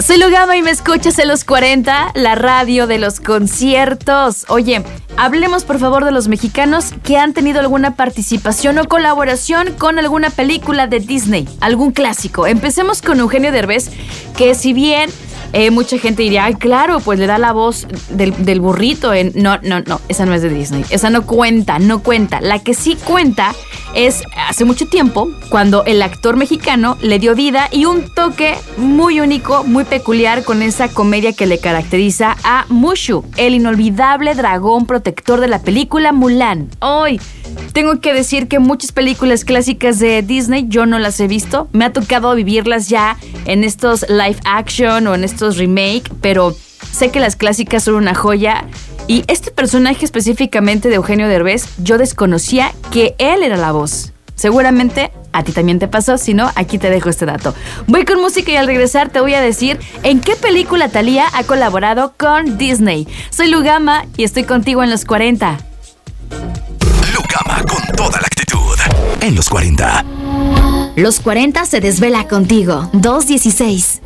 Soy Lugama y me escuchas en Los 40, la radio de los conciertos. Oye, hablemos por favor de los mexicanos que han tenido alguna participación o colaboración con alguna película de Disney, algún clásico. Empecemos con Eugenio Derbez, que si bien mucha gente diría, ay, claro, pues le da la voz del burrito. No, esa no es de Disney. Esa no cuenta. La que sí cuenta es hace mucho tiempo, cuando el actor mexicano le dio vida y un toque muy único, muy peculiar con esa comedia que le caracteriza a Mushu, el inolvidable dragón protector de la película Mulan. Hoy tengo que decir que muchas películas clásicas de Disney yo no las he visto. Me ha tocado vivirlas ya en estos live action o en estos remake, pero sé que las clásicas son una joya. Y este personaje específicamente de Eugenio Derbez, yo desconocía que él era la voz. Seguramente a ti también te pasó, si no, aquí te dejo este dato. Voy con música y al regresar te voy a decir en qué película Thalía ha colaborado con Disney. Soy Lugama y estoy contigo en Los 40. Lugama con toda la actitud en Los 40. Los 40 se desvela contigo. 2:16.